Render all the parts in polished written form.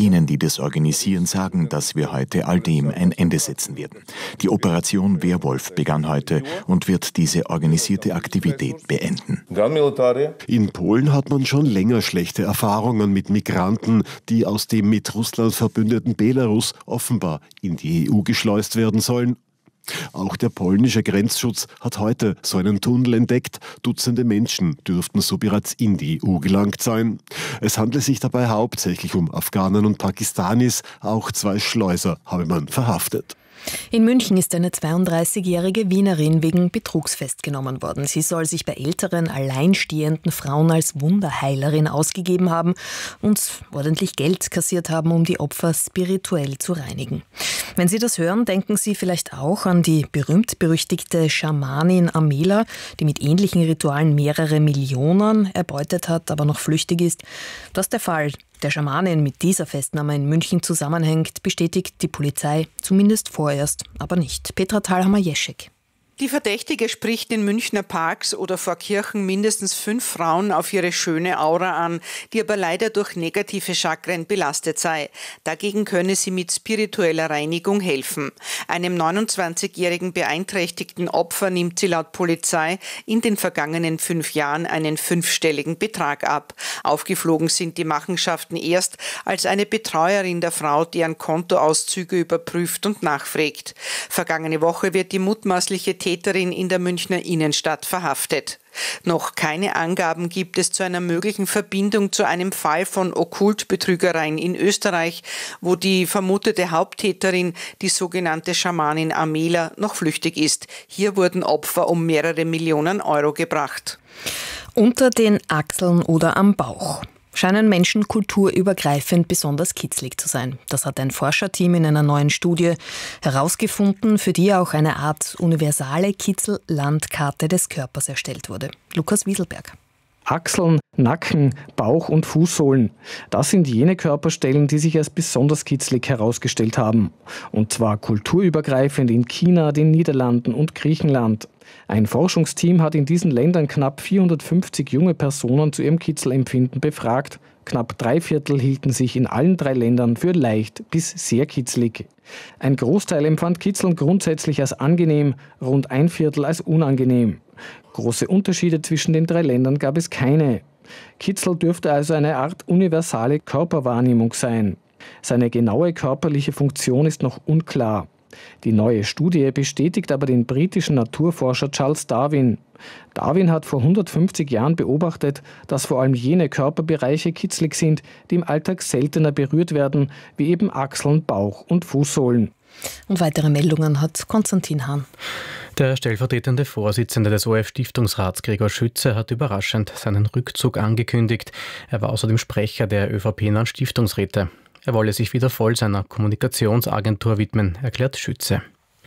jenen, die das organisieren, sagen, dass wir heute all dem ein Ende setzen werden. Die Operation Werwolf begann heute und wird diese organisierte Aktivität beenden. In Polen hat man schon länger schlechte Erfahrungen mit Migranten, die aus dem mit Russland verbündeten Belarus offenbar in die EU geschleust werden sollen. Auch der polnische Grenzschutz hat heute so einen Tunnel entdeckt. Dutzende Menschen dürften so bereits in die EU gelangt sein. Es handelt sich dabei hauptsächlich um Afghanen und Pakistanis. Auch 2 Schleuser habe man verhaftet. In München ist eine 32-jährige Wienerin wegen Betrugs festgenommen worden. Sie soll sich bei älteren, alleinstehenden Frauen als Wunderheilerin ausgegeben haben und ordentlich Geld kassiert haben, um die Opfer spirituell zu reinigen. Wenn Sie das hören, denken Sie vielleicht auch an die berühmt-berüchtigte Schamanin Amela, die mit ähnlichen Ritualen mehrere Millionen erbeutet hat, aber noch flüchtig ist. Dass der Fall der Schamanin mit dieser Festnahme in München zusammenhängt, bestätigt die Polizei zumindest vorerst, aber nicht. Petra Thalhammer-Jeschek. Die Verdächtige spricht in Münchner Parks oder vor Kirchen mindestens 5 Frauen auf ihre schöne Aura an, die aber leider durch negative Chakren belastet sei. Dagegen könne sie mit spiritueller Reinigung helfen. Einem 29-jährigen beeinträchtigten Opfer nimmt sie laut Polizei in den vergangenen 5 Jahren einen 5-stelligen Betrag ab. Aufgeflogen sind die Machenschaften erst, als eine Betreuerin der Frau deren Kontoauszüge überprüft und nachfragt. Vergangene Woche wird die mutmaßliche Täterin in der Münchner Innenstadt verhaftet. Noch keine Angaben gibt es zu einer möglichen Verbindung zu einem Fall von Okkultbetrügereien in Österreich, wo die vermutete Haupttäterin, die sogenannte Schamanin Amela, noch flüchtig ist. Hier wurden Opfer um mehrere Millionen Euro gebracht. Unter den Achseln oder am Bauch scheinen Menschen kulturübergreifend besonders kitzlig zu sein. Das hat ein Forscherteam in einer neuen Studie herausgefunden, für die auch eine Art universale Kitzel-Landkarte des Körpers erstellt wurde. Lukas Wieselberg. Achseln, Nacken, Bauch und Fußsohlen. Das sind jene Körperstellen, die sich als besonders kitzlig herausgestellt haben. Und zwar kulturübergreifend in China, den Niederlanden und Griechenland. Ein Forschungsteam hat in diesen Ländern knapp 450 junge Personen zu ihrem Kitzelempfinden befragt. Knapp 3/4 hielten sich in allen 3 Ländern für leicht bis sehr kitzlig. Ein Großteil empfand Kitzeln grundsätzlich als angenehm, rund 1/4 als unangenehm. Große Unterschiede zwischen den 3 Ländern gab es keine. Kitzel dürfte also eine Art universale Körperwahrnehmung sein. Seine genaue körperliche Funktion ist noch unklar. Die neue Studie bestätigt aber den britischen Naturforscher Charles Darwin. Darwin hat vor 150 Jahren beobachtet, dass vor allem jene Körperbereiche kitzlig sind, die im Alltag seltener berührt werden, wie eben Achseln, Bauch und Fußsohlen. Und weitere Meldungen hat Konstantin Hahn. Der stellvertretende Vorsitzende des ORF-Stiftungsrats, Gregor Schütze, hat überraschend seinen Rückzug angekündigt. Er war außerdem Sprecher der ÖVP-nahen Stiftungsräte. Er wolle sich wieder voll seiner Kommunikationsagentur widmen, erklärt Schütze.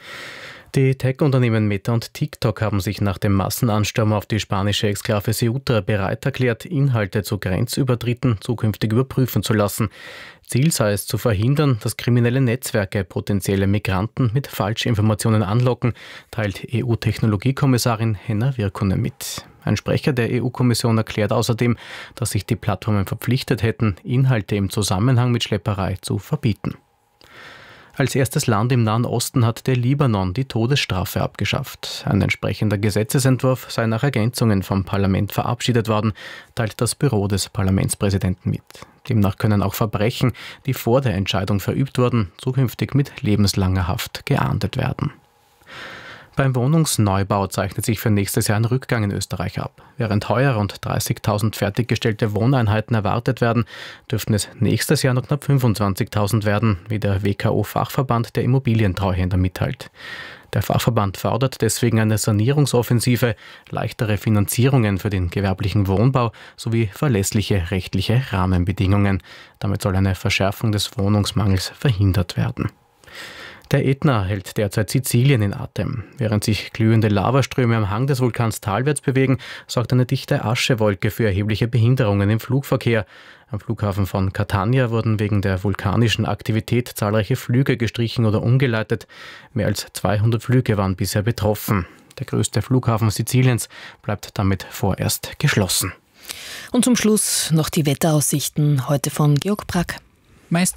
Die Tech-Unternehmen Meta und TikTok haben sich nach dem Massenansturm auf die spanische Exklave Ceuta bereit erklärt, Inhalte zu Grenzübertritten zukünftig überprüfen zu lassen. Ziel sei es zu verhindern, dass kriminelle Netzwerke potenzielle Migranten mit Falschinformationen anlocken, teilt EU-Technologiekommissarin Henna Virkkunen mit. Ein Sprecher der EU-Kommission erklärt außerdem, dass sich die Plattformen verpflichtet hätten, Inhalte im Zusammenhang mit Schlepperei zu verbieten. Als erstes Land im Nahen Osten hat der Libanon die Todesstrafe abgeschafft. Ein entsprechender Gesetzesentwurf sei nach Ergänzungen vom Parlament verabschiedet worden, teilt das Büro des Parlamentspräsidenten mit. Demnach können auch Verbrechen, die vor der Entscheidung verübt wurden, zukünftig mit lebenslanger Haft geahndet werden. Beim Wohnungsneubau zeichnet sich für nächstes Jahr ein Rückgang in Österreich ab. Während heuer rund 30.000 fertiggestellte Wohneinheiten erwartet werden, dürften es nächstes Jahr noch knapp 25.000 werden, wie der WKO-Fachverband der Immobilientreuhänder mitteilt. Der Fachverband fordert deswegen eine Sanierungsoffensive, leichtere Finanzierungen für den gewerblichen Wohnbau sowie verlässliche rechtliche Rahmenbedingungen. Damit soll eine Verschärfung des Wohnungsmangels verhindert werden. Der Ätna hält derzeit Sizilien in Atem. Während sich glühende Lavaströme am Hang des Vulkans talwärts bewegen, sorgt eine dichte Aschewolke für erhebliche Behinderungen im Flugverkehr. Am Flughafen von Catania wurden wegen der vulkanischen Aktivität zahlreiche Flüge gestrichen oder umgeleitet. Mehr als 200 Flüge waren bisher betroffen. Der größte Flughafen Siziliens bleibt damit vorerst geschlossen. Und zum Schluss noch die Wetteraussichten heute von Georg Brack. Meist